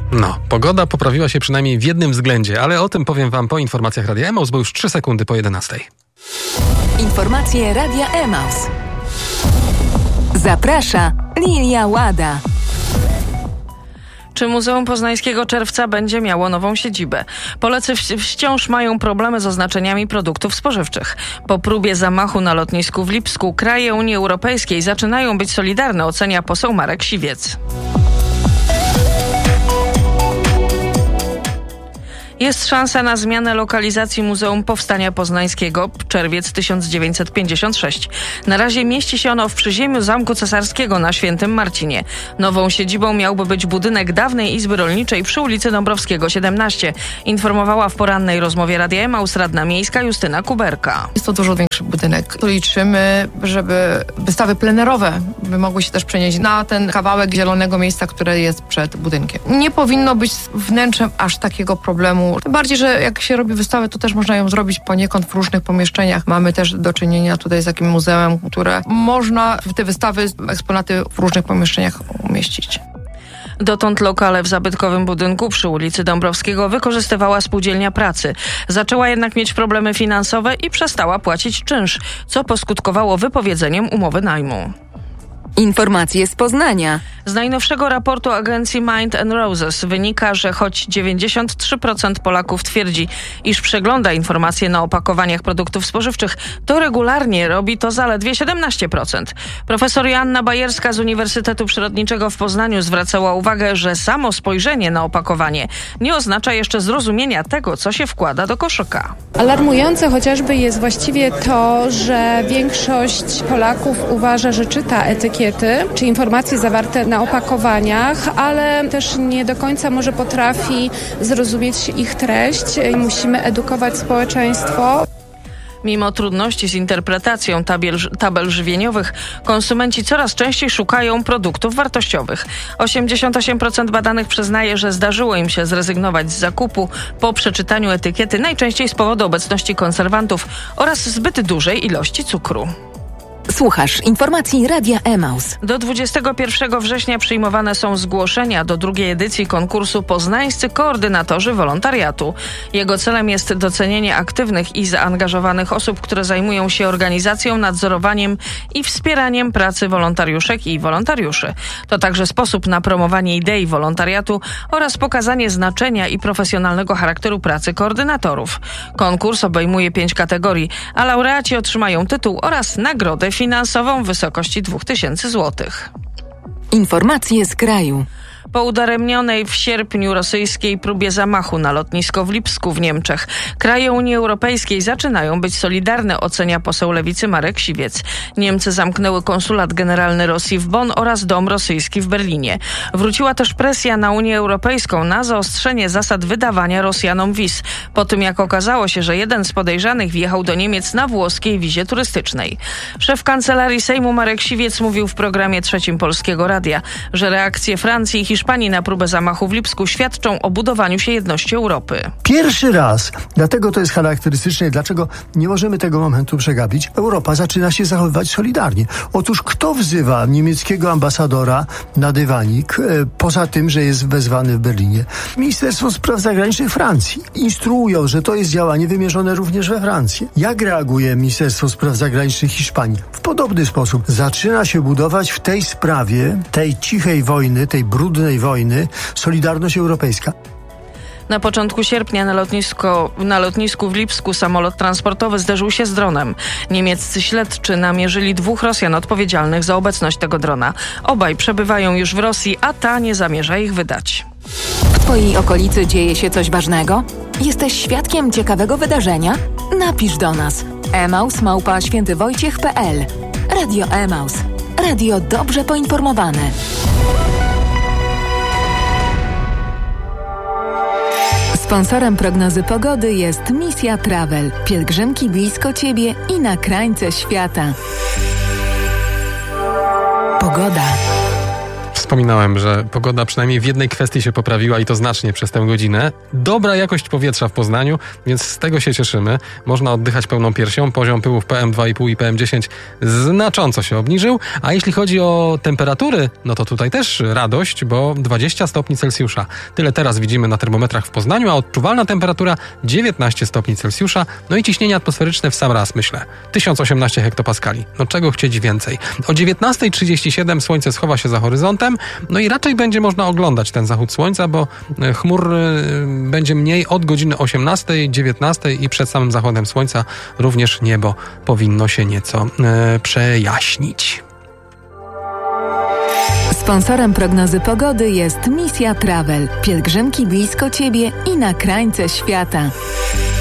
No, pogoda poprawiła się przynajmniej w jednym względzie, ale o tym powiem wam po informacjach Radia Emaus, bo już 3 sekundy po 11. Informacje Radia Emaus. Zaprasza Lilia Łada. Czy Muzeum Poznańskiego Czerwca będzie miało nową siedzibę? Polacy wciąż mają problemy z oznaczeniami produktów spożywczych. Po próbie zamachu na lotnisku w Lipsku kraje Unii Europejskiej zaczynają być solidarne, ocenia poseł Marek Siwiec. Jest szansa na zmianę lokalizacji Muzeum Powstania Poznańskiego, czerwiec 1956. Na razie mieści się ono w przyziemiu Zamku Cesarskiego na Świętym Marcinie. Nową siedzibą miałby być budynek dawnej Izby Rolniczej przy ulicy Dąbrowskiego 17. Informowała w porannej rozmowie Radia Emaus radna miejska Justyna Kuberka. Jest to dużo większy budynek. Liczymy, żeby wystawy plenerowe by mogły się też przenieść na ten kawałek zielonego miejsca, które jest przed budynkiem. Nie powinno być z wnętrzem aż takiego problemu. Tym bardziej, że jak się robi wystawę, to też można ją zrobić poniekąd w różnych pomieszczeniach. Mamy też do czynienia tutaj z takim muzeum, które można w te wystawy, eksponaty w różnych pomieszczeniach umieścić. Dotąd lokale w zabytkowym budynku przy ulicy Dąbrowskiego wykorzystywała Spółdzielnia Pracy. Zaczęła jednak mieć problemy finansowe i przestała płacić czynsz, co poskutkowało wypowiedzeniem umowy najmu. Informacje z Poznania. Z najnowszego raportu agencji Mind & Roses wynika, że choć 93% Polaków twierdzi, iż przegląda informacje na opakowaniach produktów spożywczych, to regularnie robi to zaledwie 17%. Profesor Joanna Bajerska z Uniwersytetu Przyrodniczego w Poznaniu zwracała uwagę, że samo spojrzenie na opakowanie nie oznacza jeszcze zrozumienia tego, co się wkłada do koszyka. Alarmujące chociażby jest właściwie to, że większość Polaków uważa, że czyta etykiety czy informacje zawarte na opakowaniach, ale też nie do końca może potrafi zrozumieć ich treść. Musimy edukować społeczeństwo. Mimo trudności z interpretacją tabel żywieniowych, konsumenci coraz częściej szukają produktów wartościowych. 88% badanych przyznaje, że zdarzyło im się zrezygnować z zakupu po przeczytaniu etykiety, najczęściej z powodu obecności konserwantów oraz zbyt dużej ilości cukru. Słuchasz informacji Radia Emaus. Do 21 września przyjmowane są zgłoszenia do drugiej edycji konkursu Poznańscy Koordynatorzy Wolontariatu. Jego celem jest docenienie aktywnych i zaangażowanych osób, które zajmują się organizacją, nadzorowaniem i wspieraniem pracy wolontariuszek i wolontariuszy. To także sposób na promowanie idei wolontariatu oraz pokazanie znaczenia i profesjonalnego charakteru pracy koordynatorów. Konkurs obejmuje 5 kategorii, a laureaci otrzymają tytuł oraz nagrodę finansową w wysokości 2000 zł. Informacje z kraju. Po udaremnionej w sierpniu rosyjskiej próbie zamachu na lotnisko w Lipsku w Niemczech kraje Unii Europejskiej zaczynają być solidarne, ocenia poseł Lewicy Marek Siwiec. Niemcy zamknęły konsulat generalny Rosji w Bonn oraz dom rosyjski w Berlinie. Wróciła też presja na Unię Europejską na zaostrzenie zasad wydawania Rosjanom wiz, po tym jak okazało się, że jeden z podejrzanych wjechał do Niemiec na włoskiej wizie turystycznej. Szef Kancelarii Sejmu Marek Siwiec mówił w programie Trzecim Polskiego Radia, że reakcje Francji i Hiszpanii na próbę zamachu w Lipsku świadczą o budowaniu się jedności Europy. Pierwszy raz, dlatego to jest charakterystyczne, dlaczego nie możemy tego momentu przegapić, Europa zaczyna się zachowywać solidarnie. Otóż kto wzywa niemieckiego ambasadora na dywanik, poza tym, że jest wezwany w Berlinie? Ministerstwo Spraw Zagranicznych Francji. Instruują, że to jest działanie wymierzone również we Francję. Jak reaguje Ministerstwo Spraw Zagranicznych Hiszpanii? W podobny sposób zaczyna się budować w tej sprawie, tej cichej wojny, tej brudnej wojny, solidarność europejska. Na początku sierpnia na lotnisku w Lipsku samolot transportowy zderzył się z dronem. Niemieccy śledczy namierzyli 2 Rosjan odpowiedzialnych za obecność tego drona. Obaj przebywają już w Rosji, a ta nie zamierza ich wydać. W Twojej okolicy dzieje się coś ważnego? Jesteś świadkiem ciekawego wydarzenia? Napisz do nas. emaus@świętywojciech.pl. Radio Emaus. Radio dobrze poinformowane. Sponsorem prognozy pogody jest Misja Travel. Pielgrzymki blisko Ciebie i na krańce świata. Pogoda. Wspominałem, że pogoda przynajmniej w jednej kwestii się poprawiła i to znacznie przez tę godzinę. Dobra jakość powietrza w Poznaniu, więc z tego się cieszymy. Można oddychać pełną piersią. Poziom pyłów PM2,5 i PM10 znacząco się obniżył. A jeśli chodzi o temperatury, no to tutaj też radość, bo 20 stopni Celsjusza. Tyle teraz widzimy na termometrach w Poznaniu, a odczuwalna temperatura 19 stopni Celsjusza. No i ciśnienie atmosferyczne w sam raz, myślę. 1018 hektopaskali. No czego chcieć więcej? O 19:37 słońce schowa się za horyzontem, no i raczej będzie można oglądać ten zachód słońca, bo chmur będzie mniej od godziny 18, 19 i przed samym zachodem słońca również niebo powinno się nieco przejaśnić. Sponsorem prognozy pogody jest Misja Travel. Pielgrzymki blisko Ciebie i na krańce świata.